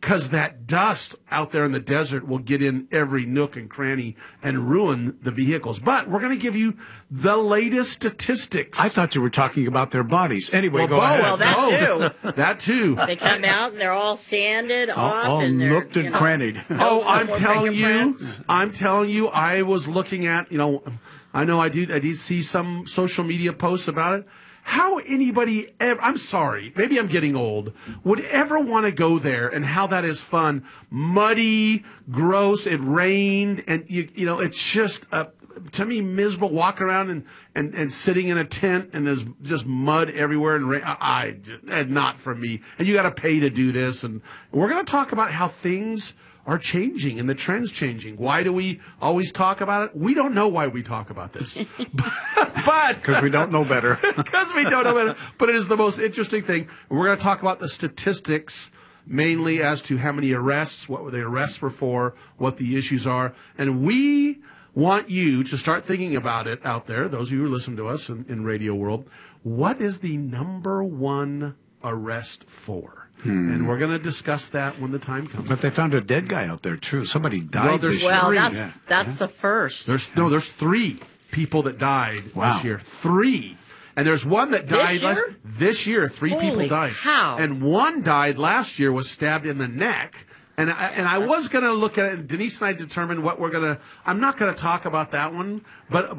because that dust out there in the desert will get in every nook and cranny and ruin the vehicles. But we're going to give you the latest statistics. I thought you were talking about their bodies. Anyway, go ahead. Well, that too. That too. They come out and they're all sanded off. All and they're, nooked and crannied. Oh, I'm telling you, I was looking at, I know I did see some social media posts about it. How anybody ever, I'm sorry, maybe I'm getting old, would ever want to go there and how that is fun. Muddy, gross, it rained, and it's just to me miserable walking around and sitting in a tent and there's just mud everywhere and rain. Not for me. And you got to pay to do this, and we're going to talk about how things are changing and the trends changing. Why do we always talk about it? We don't know why we talk about this. But because we don't know better. Because we don't know better. But it is the most interesting thing. We're going to talk about the statistics mainly as to how many arrests, what the arrests were for, what the issues are. And we want you to start thinking about it out there, those of you who listen to us in radio world. What is the number one arrest for? And we're going to discuss that when the time comes. But they found a dead guy out there, too. Somebody died this year. Well, that's the first. There's 3 people that died this year. 3. And there's one that died this year. 3 people died. How? And one died last year, was stabbed in the neck. And I was going to look at it, and Denise and I determined what we're going to, I'm not going to talk about that one, but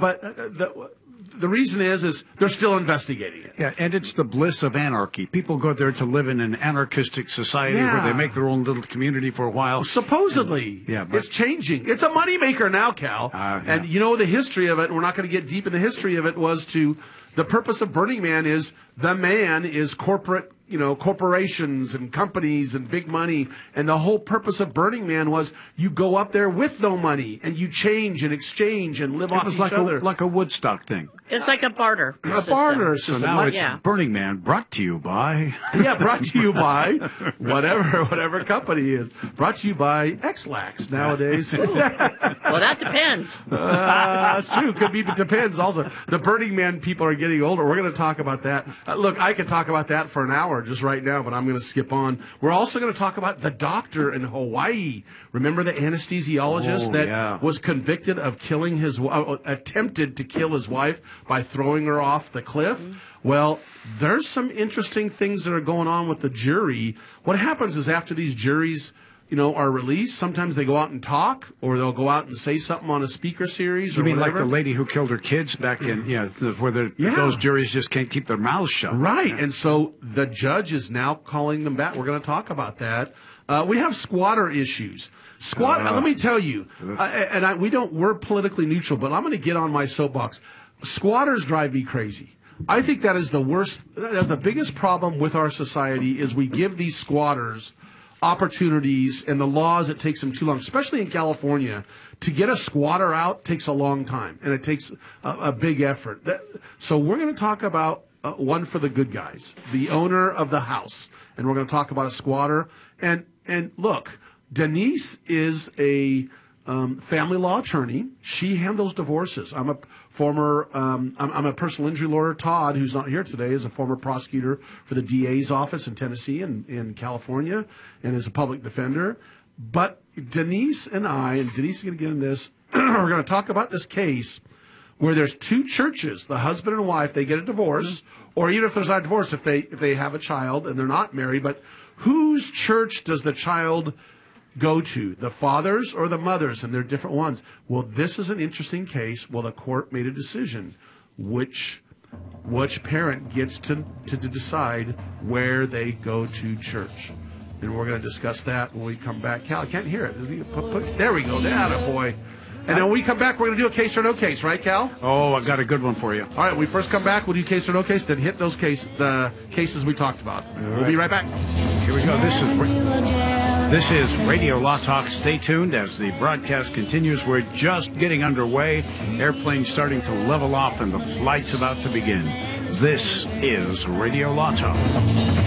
the reason is they're still investigating it. Yeah, and it's the bliss of anarchy. People go there to live in an anarchistic society where they make their own little community for a while. Supposedly. It's changing. It's a moneymaker now, Cal. And the history of it, and we're not going to get deep in the history of it, was the purpose of Burning Man is corporate, corporations and companies and big money. And the whole purpose of Burning Man was you go up there with no money and you change and exchange and live off each other. Like a Woodstock thing. It's like a barter system. Barter system. So now it's Burning Man brought to you by... brought to you by whatever company is. Brought to you by X-Lax nowadays. Well, that depends. That's true. It depends also. The Burning Man people are getting older. We're going to talk about that. Look, I could talk about that for an hour just right now, but I'm going to skip on. We're also going to talk about the doctor in Hawaii. Remember the anesthesiologist that was convicted of killing attempted to kill his wife by throwing her off the cliff? Well, there's some interesting things that are going on with the jury. What happens is after these juries, are released, sometimes they go out and talk, or they'll go out and say something on a speaker series. You mean like the lady who killed her kids back in, where those juries just can't keep their mouths shut. Right, and so the judge is now calling them back. We're going to talk about that. We have squatter issues. Let me tell you, we're politically neutral, but I'm going to get on my soapbox. Squatters drive me crazy. I think that is the worst, that's the biggest problem with our society is we give these squatters opportunities, and the laws, it takes them too long, especially in California. To get a squatter out takes a long time, and it takes a big effort. So we're going to talk about one for the good guys, the owner of the house, and we're going to talk about a squatter. And look, Denise is a family law attorney. She handles divorces. I'm a personal injury lawyer. Todd, who's not here today, is a former prosecutor for the DA's office in Tennessee and in California, and is a public defender. But Denise and Denise is going to get in this, we're going to talk about this case where there's 2 churches, the husband and wife, they get a divorce, or even if there's not a divorce, if they have a child and they're not married, but whose church does the child go to, the fathers or the mothers? And they're different ones. Well, this is an interesting case. Well, the court made a decision which parent gets to decide where they go to church. And we're going to discuss that when we come back. Cal, I can't hear it. There we go. Attaboy. And then when we come back, we're going to do a case or no case, right, Cal? Oh, I got a good one for you. All right, when we first come back, we'll do case or no case, then hit the cases we talked about. We'll be right back. Here we go. This is Radio Law Talk. Stay tuned as the broadcast continues. We're just getting underway. Airplanes starting to level off and the flight's about to begin. This is Radio Law Talk.